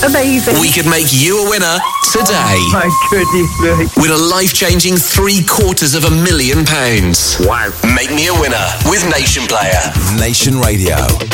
Amazing. We could make you a winner today. Oh, my goodness me. With a life-changing £750,000. Wow. Make me a winner with Nation Player. Nation Radio.